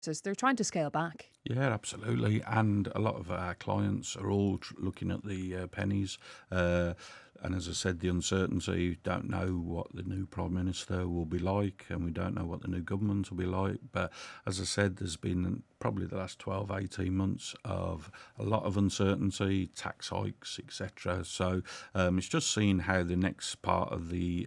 They're trying to scale back. Yeah, absolutely. And a lot of our clients are all looking at the pennies. Uh, and as I said, the uncertainty, don't know what the new Prime Minister will be like, and we don't know what the new government will be like. But as I said, there's been probably the last 12, 18 months of a lot of uncertainty, tax hikes, etc. So it's just seeing how the next part of the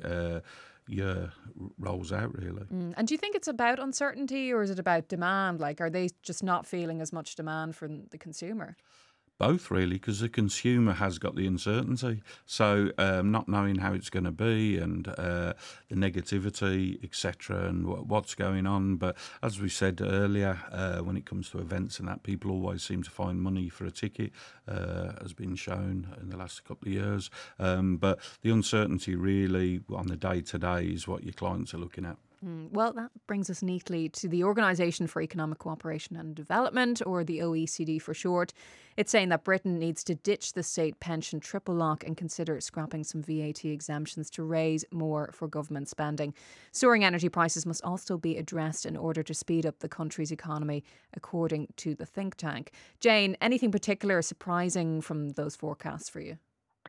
year rolls out, really. And do you think it's about uncertainty or is it about demand? Like, are they just not feeling as much demand from the consumer? Both really, because the consumer has got the uncertainty. So not knowing how it's going to be and the negativity, etc., and what's going on. But as we said earlier, when it comes to events and that, people always seem to find money for a ticket, has been shown in the last couple of years. But the uncertainty really on the day to day is what your clients are looking at. Well, that brings us neatly to the Organisation for Economic Cooperation and Development, or the OECD for short. It's saying that Britain needs to ditch the state pension triple lock and consider scrapping some VAT exemptions to raise more for government spending. Soaring energy prices must also be addressed in order to speed up the country's economy, according to the think tank. Jane, anything particular surprising from those forecasts for you?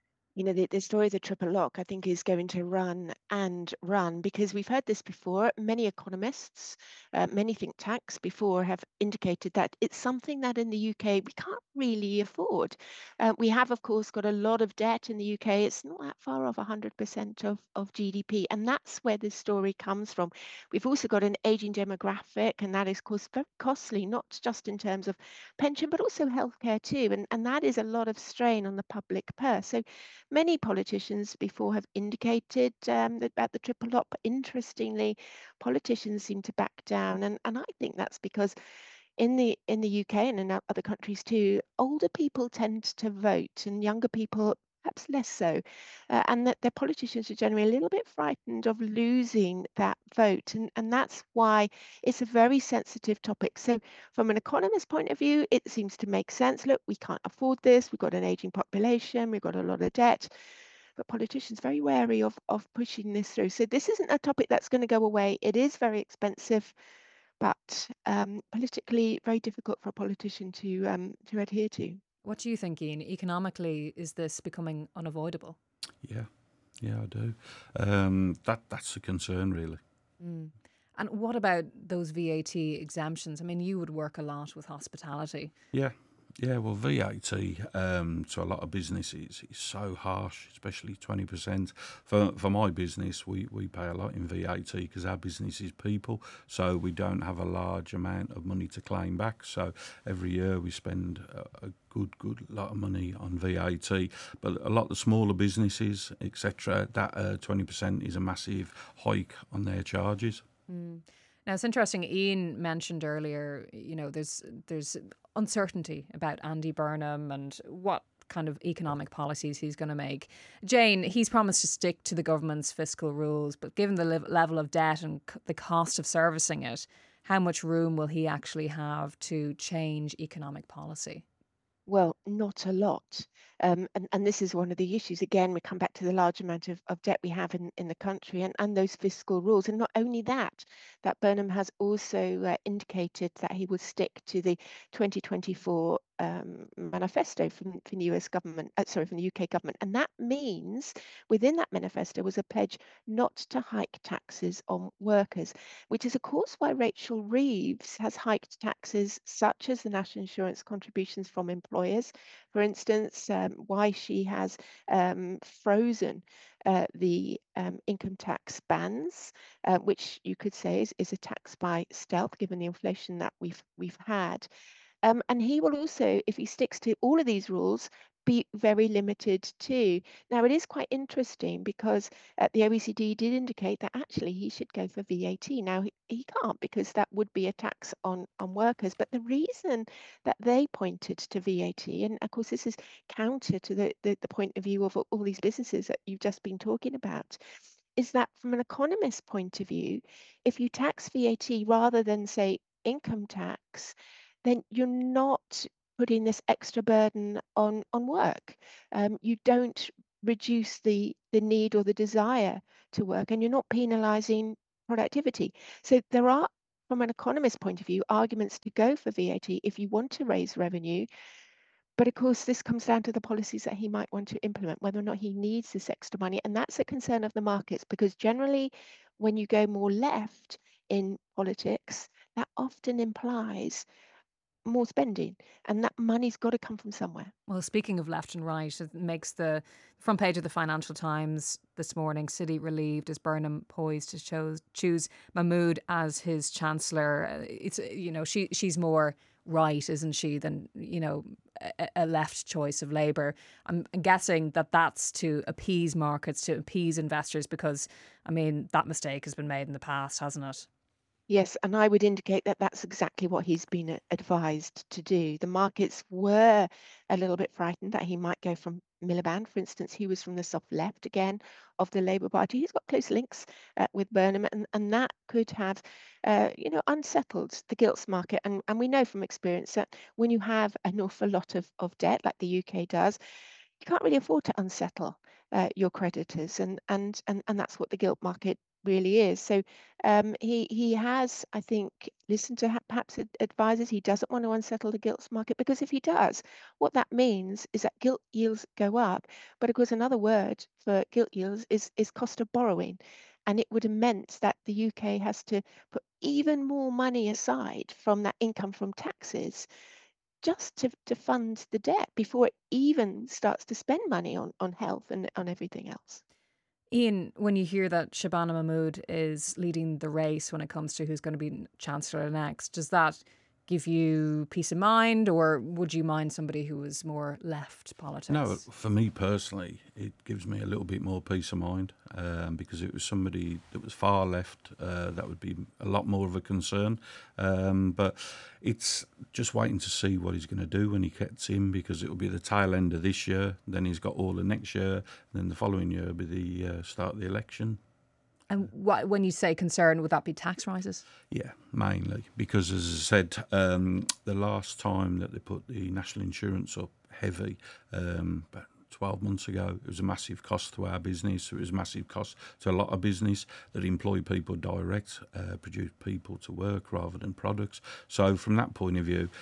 The story of the triple lock, I think, is going to run and run because we've heard this before. Many economists, many think tanks before have indicated that it's something that in the UK we can't really afford. We have, of course, got a lot of debt in the UK. It's not that far off 100% of GDP. And that's where this story comes from. We've also got an aging demographic, and that is, of course, very costly, not just in terms of pension, but also healthcare too. And that is a lot of strain on the public purse. So many politicians before have indicated that about the triple lock, but interestingly, politicians seem to back down, and I think that's because in the UK and in other countries too, older people tend to vote, and younger people perhaps less so, and that their politicians are generally a little bit frightened of losing that vote, and that's why it's a very sensitive topic. So, from an economist point of view, it seems to make sense. Look, we can't afford this. We've got an aging population. We've got a lot of debt. But politicians very wary of pushing this through. So this isn't a topic that's going to go away. It is very expensive, but politically very difficult for a politician to adhere to. What do you think, Ian? Economically, is this becoming unavoidable? Yeah, yeah, I do. That's a concern, really. And what about those VAT exemptions? I mean, you would work a lot with hospitality. Yeah, yeah. Well, VAT to a lot of businesses is so harsh, especially 20%. For my business, we pay a lot in VAT because our business is people, so we don't have a large amount of money to claim back. So every year we spend a good lot of money on VAT. But a lot of the smaller businesses, etc., that 20% is a massive hike on their charges. Now, it's interesting. Ian mentioned earlier, there's uncertainty about Andy Burnham and what kind of economic policies he's going to make. Jane, he's promised to stick to the government's fiscal rules, but given the level of debt and the cost of servicing it, how much room will he actually have to change economic policy? Well, not a lot. And this is one of the issues. Again, we come back to the large amount of debt we have in the country and those fiscal rules. And not only that, that Burnham has also indicated that he will stick to the 2024 manifesto from the US government, from the UK government. And that means within that manifesto was a pledge not to hike taxes on workers, which is, of course, why Rachel Reeves has hiked taxes such as the national insurance contributions from employers, for instance, why she has frozen the income tax bands, which you could say is a tax by stealth, given the inflation that we've had. And he will also, if he sticks to all of these rules, be very limited too. Now, it is quite interesting because the OECD did indicate that actually he should go for VAT. Now, he can't because that would be a tax on workers. But the reason that they pointed to VAT, and of course, this is counter to the point of view of all these businesses that you've just been talking about, is that from an economist's point of view, if you tax VAT rather than, say, income tax, then you're not putting this extra burden on work. You don't reduce the need or the desire to work, and you're not penalising productivity. So there are from an economist point of view, arguments to go for VAT if you want to raise revenue. But of course, this comes down to the policies that he might want to implement, whether or not he needs this extra money. And that's a concern of the markets, because generally, when you go more left in politics, that often implies more spending, and that money's got to come from somewhere. Well, speaking of left and right, it makes the front page of the Financial Times this morning. City relieved as Burnham poised to choose Mahmood as his chancellor. It's she's more right, isn't she, than a left choice of Labour. I'm guessing that that's to appease markets, to appease investors, because I mean that mistake has been made in the past, hasn't it? Yes, and I would indicate that that's exactly what he's been advised to do. The markets were a little bit frightened that he might go from Miliband, for instance. He was from the soft left again of the Labour Party. He's got close links with Burnham, and that could have, unsettled the gilts market. And we know from experience that when you have an awful lot of debt, like the UK does, you can't really afford to unsettle your creditors, and that's what the gilt market really is. So he has, I think, listened to perhaps advisors. He doesn't want to unsettle the gilts market, because if he does, what that means is that gilt yields go up. But of course, another word for gilt yields is cost of borrowing. And it would have meant that the UK has to put even more money aside from that income from taxes just to fund the debt before it even starts to spend money on health and on everything else. Ian, when you hear that Shabana Mahmood is leading the race when it comes to who's going to be Chancellor next, does that give you peace of mind, or would you mind somebody who was more left No, politics? for me personally, it gives me a little bit more peace of mind, because it was somebody that was far left. That would be a lot more of a concern. But it's just waiting to see what he's going to do when he gets in, because it will be the tail end of this year. Then he's got all the next year. Then the following year will be the start of the election. And when you say concern, would that be tax rises? Yeah, mainly because, as I said, the last time that they put the national insurance up heavy, about 12 months ago, it was a massive cost to our business. It was a massive cost to a lot of business that employ people direct, produce people to work rather than products. So from that point of view,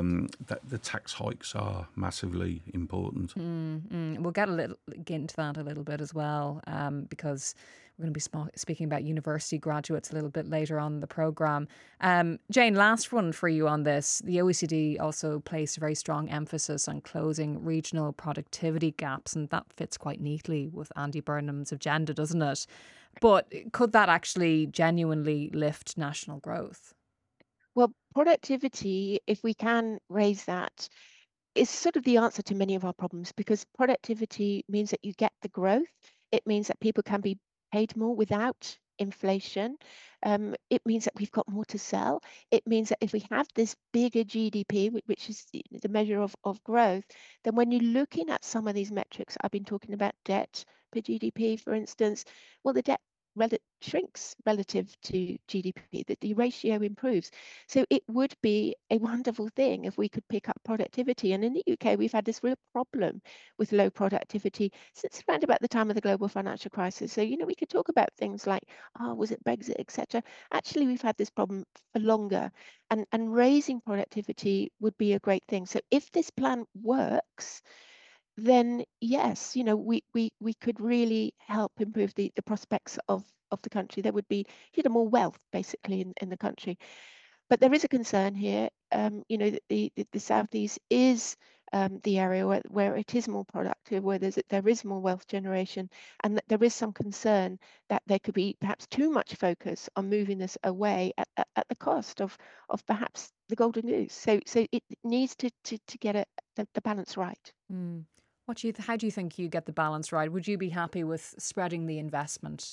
the tax hikes are massively important. We'll get into that a little bit as well, because we're going to be speaking about university graduates a little bit later on in the programme. Jane, last one for you on this. The OECD also placed a very strong emphasis on closing regional productivity gaps, and that fits quite neatly with Andy Burnham's agenda, doesn't it? But could that actually genuinely lift national growth? Well, productivity, if we can raise that, is sort of the answer to many of our problems, because productivity means that you get the growth. It means that people can be paid more without inflation. It means that we've got more to sell. It means that if we have this bigger GDP, which is the measure of growth, then when you're looking at some of these metrics, I've been talking about debt per GDP, for instance, well, the debt shrinks relative to GDP, that the ratio improves. So it would be a wonderful thing if we could pick up productivity. And in the UK, we've had this real problem with low productivity since around about the time of the global financial crisis. So, we could talk about things like, was it Brexit, etc. Actually, we've had this problem for longer, and raising productivity would be a great thing. So if this plan works, then yes, we could really help improve the prospects of the country. There would be, more wealth basically in the country. But there is a concern here. The southeast is the area where it is more productive, where there is more wealth generation, and that there is some concern that there could be perhaps too much focus on moving this away at the cost of perhaps the golden goose. So it needs to get the balance right. Mm. How do you think you get the balance right? Would you be happy with spreading the investment